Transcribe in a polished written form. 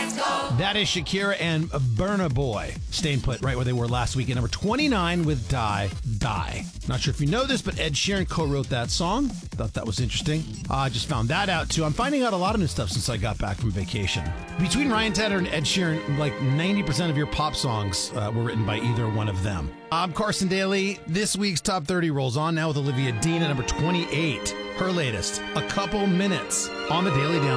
That is Shakira and Burna Boy staying put right where they were last week at number 29 with Die. Not sure if you know this, but Ed Sheeran co-wrote that song. Thought that was interesting. I just found that out too. I'm finding out a lot of new stuff since I got back from vacation. Between Ryan Tedder and Ed Sheeran, like 90% of your pop songs were written by either one of them. I'm Carson Daly. This week's Top 30 rolls on now with Olivia Dean at number 28. Her latest, A Couple Minutes, on the Daily Download.